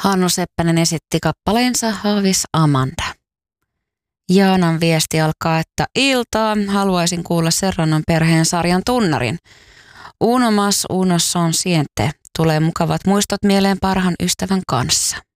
Hannu Seppänen esitti kappaleensa Haavis Amanda. Jaanan viesti alkaa, että iltaa haluaisin kuulla Serranon perheen sarjan tunnarin. Uno mas uno son siente. Tulee mukavat muistot mieleen parhaan ystävän kanssa.